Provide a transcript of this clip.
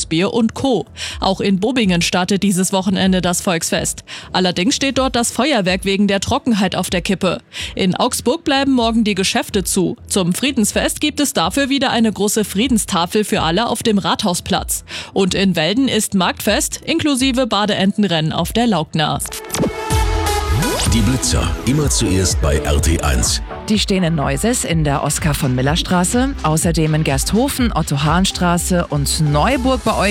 Weihnachtsbier und Co. Auch in Bobingen startet dieses Wochenende das Volksfest. Allerdings steht dort das Feuerwerk wegen der Trockenheit auf der Kippe. In Augsburg bleiben morgen die Geschäfte zu. Zum Friedensfest gibt es dafür wieder eine große Friedenstafel für alle auf dem Rathausplatz. Und in Welden ist Marktfest inklusive Badeentenrennen auf der Laugner. Die Blitzer, immer zuerst bei RT1. Die stehen in Neuses in der Oskar-von-Miller-Straße, außerdem in Gersthofen, Otto-Hahn-Straße und Neuburg bei euch